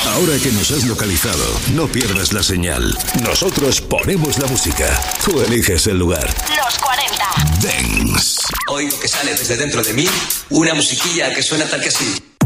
Ahora que nos has localizado, no pierdas la señal. Nosotros ponemos la música. Tú eliges el lugar. Los 40 Dance. Oigo que sale desde dentro de mí una musiquilla que suena tal que así.